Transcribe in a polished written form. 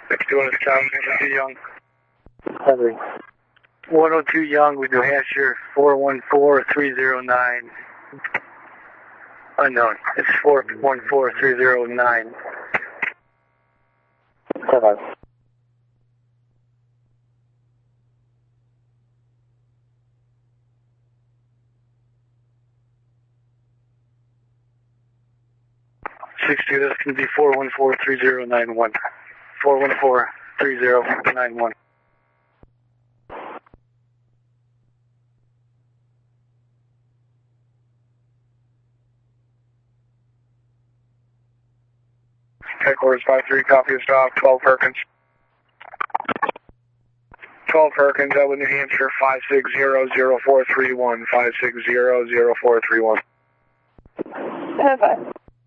61 is Tom, 102 Young. Henry. 102 Young with New Hampshire, 414309. Unknown. It's 414309. 10-5. This can be 4143091. 4143091. Headquarters 53, copy of stop, 12 Perkins. 12 Perkins, Elwood, New Hampshire, 5600431. 5600431. 10-5.